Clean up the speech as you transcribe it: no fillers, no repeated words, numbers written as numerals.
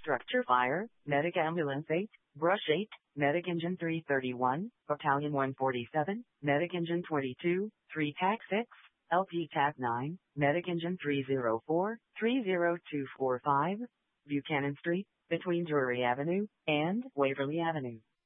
Structure Fire, Medic Ambulance 8, Brush 8, Medic Engine 331, Battalion 147, Medic Engine 22, 3 TAC 6, LP TAC 9, Medic Engine 304, 30245, Buchanan Street, between Drury Avenue and Waverly Avenue.